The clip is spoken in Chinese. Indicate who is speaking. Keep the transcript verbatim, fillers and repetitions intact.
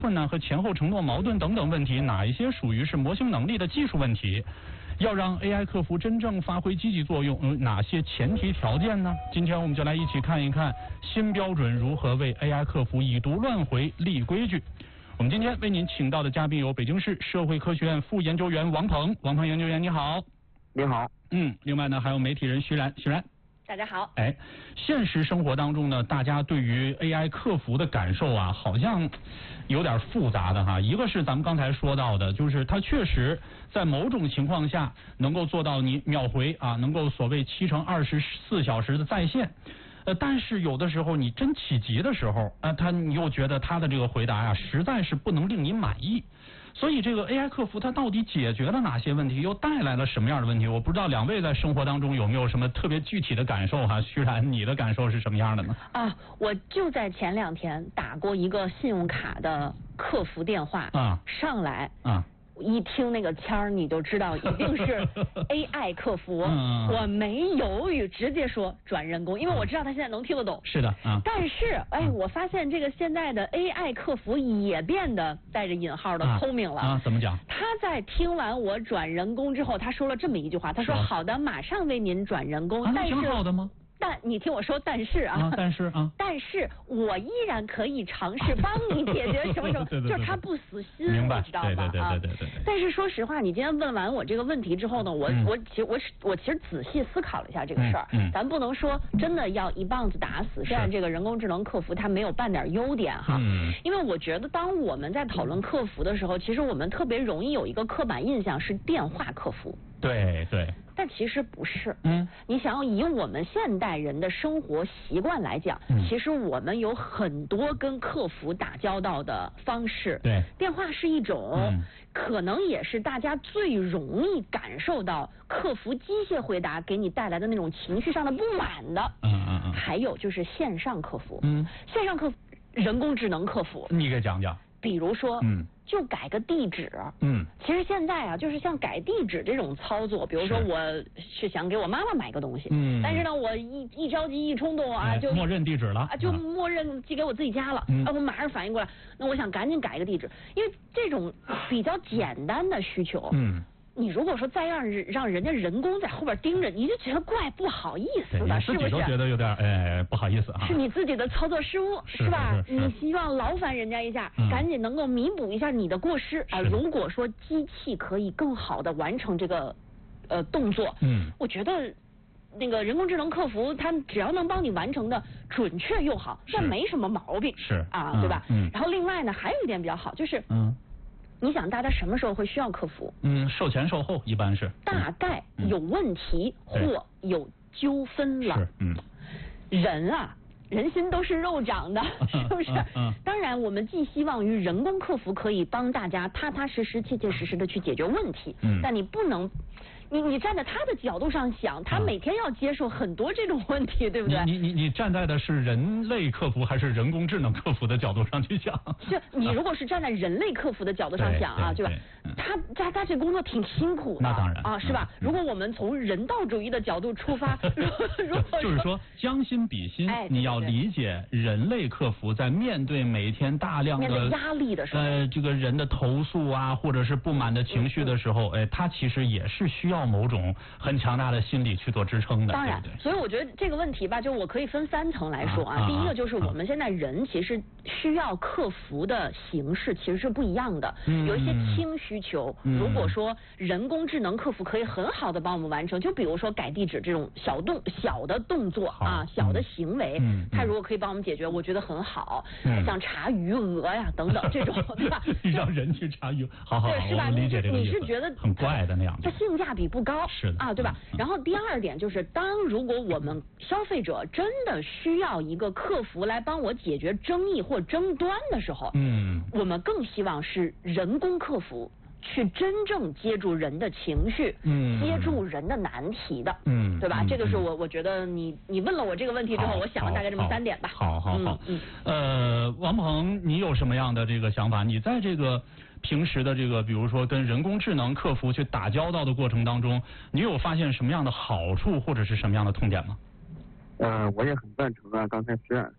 Speaker 1: 困难和前后承诺矛盾等等问题，哪一些属于是模型能力的技术问题？要让 A I 客服真正发挥积极作用，嗯，哪些前提条件呢？今天我们就来一起看一看新标准如何为 A I 客服以毒乱回立规矩。我们今天为您请到的嘉宾有北京市社会科学院副研究员王鹏，王鹏研究员你好。
Speaker 2: 你好。
Speaker 1: 嗯，另外呢还有媒体人徐然，徐然。
Speaker 3: 大家好。
Speaker 1: 哎，现实生活当中呢，大家对于 A I 客服的感受啊，好像有点复杂的哈。一个是咱们刚才说到的，就是它确实在某种情况下能够做到你秒回啊，能够所谓七乘二十四小时的在线。呃，但是有的时候你真起急的时候啊，他你又觉得他的这个回答呀、啊，实在是不能令你满意。所以这个 A I 客服它到底解决了哪些问题，又带来了什么样的问题？我不知道两位在生活当中有没有什么特别具体的感受哈？徐然，你的感受是什么样的呢？
Speaker 3: 啊，我就在前两天打过一个信用卡的客服电话啊，上来啊。一听那个腔儿，你就知道一定是 A I 客服。嗯、我没犹豫，直接说转人工，因为我知道他现在能听得懂。
Speaker 1: 是的啊。
Speaker 3: 但是，哎，我发现这个现在的 A I 客服也变得带着引号的聪明了。
Speaker 1: 啊，啊怎么讲？
Speaker 3: 他在听完我转人工之后，他说了这么一句话，他说：“好的，马上为您转人工。
Speaker 1: 啊”
Speaker 3: 但是
Speaker 1: 挺好的吗？
Speaker 3: 但你听我说，但是啊，
Speaker 1: 啊但是啊，
Speaker 3: 但是我依然可以尝试帮你解决什么什么，
Speaker 1: 对对对对
Speaker 3: 就是他不死心，
Speaker 1: 明白，
Speaker 3: 你知道吧？
Speaker 1: 对对对对对对。
Speaker 3: 但是说实话，你今天问完我这个问题之后呢，我、嗯、我其实我我其实仔细思考了一下这个事儿、嗯嗯，咱不能说真的要一棒子打死，现在这个人工智能客服它没有半点优点哈、嗯，因为我觉得当我们在讨论客服的时候，其实我们特别容易有一个刻板印象是电话客服。
Speaker 1: 对对，
Speaker 3: 但其实不是。
Speaker 1: 嗯，
Speaker 3: 你想要以我们现代人的生活习惯来讲、嗯，其实我们有很多跟客服打交道的方式。
Speaker 1: 对，
Speaker 3: 电话是一种、嗯，可能也是大家最容易感受到客服机械回答给你带来的那种情绪上的不满的。
Speaker 1: 嗯嗯嗯。
Speaker 3: 还有就是线上客服。
Speaker 1: 嗯，
Speaker 3: 线上客服，人工智能客服。
Speaker 1: 你给讲讲。
Speaker 3: 比如说，
Speaker 1: 嗯，
Speaker 3: 就改个地址，
Speaker 1: 嗯，
Speaker 3: 其实现在啊，就是像改地址这种操作，比如说我是想给我妈妈买个东西，嗯，但是呢，我一一着急一冲动啊，
Speaker 1: 哎、
Speaker 3: 就
Speaker 1: 默认地址了
Speaker 3: 啊，就默认寄给我自己家了，
Speaker 1: 嗯、
Speaker 3: 啊，我马上反应过来，那我想赶紧改一个地址，因为这种比较简单的需求，嗯。你如果说再让人让人家人工在后边盯着，你就觉得怪不好意思的，是不是？
Speaker 1: 自己都觉得有点哎不好意思啊。
Speaker 3: 是你自己的操作失误，
Speaker 1: 是
Speaker 3: 吧？
Speaker 1: 是是是
Speaker 3: 你希望劳烦人家一下、嗯，赶紧能够弥补一下你的过失啊。如果说机器可以更好的完成这个呃动作，嗯，我觉得那个人工智能客服它只要能帮你完成的准确又好，那没什么毛病，
Speaker 1: 是
Speaker 3: 啊、
Speaker 1: 嗯，
Speaker 3: 对吧？
Speaker 1: 嗯。
Speaker 3: 然后另外呢，还有一点比较好，就是
Speaker 1: 嗯。
Speaker 3: 你想大家什么时候会需要客服？
Speaker 1: 嗯，售前售后一般是
Speaker 3: 大概有问题或有纠纷了。
Speaker 1: 是，嗯，
Speaker 3: 人啊，人心都是肉长的，是不是？
Speaker 1: 嗯嗯。
Speaker 3: 当然，我们寄希望于人工客服可以帮大家踏踏实实、切切实实的去解决问题。嗯。但你不能。你你站在他的角度上想，他每天要接受很多这种问题，对不对？
Speaker 1: 你你你站在的是人类客服还是人工智能客服的角度上去想？
Speaker 3: 就你如果是站在人类客服的角度上想啊，对吧？他他他这工作挺辛苦的，
Speaker 1: 那当然
Speaker 3: 啊，是吧？如果我们从人道主义的角度出发，如果
Speaker 1: 就是说将心比心，你要理解人类客服在面对每天大量的
Speaker 3: 面对压力的时候，
Speaker 1: 呃，这个人的投诉啊，或者是不满的情绪的时候，哎，他其实也是需要某种很强大的心理去做支撑的。
Speaker 3: 当然，
Speaker 1: 对对，
Speaker 3: 所以我觉得这个问题吧，就我可以分三层来说啊。啊第一个就是我们现在人其实需要客服的形式其实是不一样的，嗯、有一些轻需求、嗯，如果说人工智能客服可以很好的帮我们完成，就比如说改地址这种小动小的动作啊，小的行为，嗯，它如果可以帮我们解决，我觉得很好。嗯、像查余额呀等等这种，对吧？
Speaker 1: 让人去查余，好好好，
Speaker 3: 对，是吧？
Speaker 1: 我理解这个意思。
Speaker 3: 你是觉得
Speaker 1: 很怪的那样子，
Speaker 3: 它性价比不高，
Speaker 1: 是的
Speaker 3: 啊，对吧？
Speaker 1: 嗯、
Speaker 3: 然后第二点就是，当如果我们消费者真的需要一个客服来帮我解决争议或争端的时候，嗯，我们更希望是人工客服去真正接住人的情绪，嗯，接住人的难题的，嗯，对吧？嗯、这个是我我觉得你你问了我这个问题之后，我想了大概这么三点吧。
Speaker 1: 好好好，嗯，呃，王鹏，你有什么样的这个想法？你在这个平时的这个，比如说跟人工智能客服去打交道的过程当中，你有发现什么样的好处或者是什么样的痛点吗？
Speaker 2: 呃，我也很赞成啊，刚才石冉